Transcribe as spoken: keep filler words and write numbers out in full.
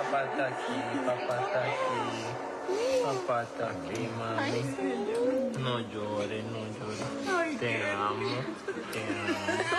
Papá está aquí, papá está aquí. Papá está aquí, mami. No llores, no llores. Te amo, te amo.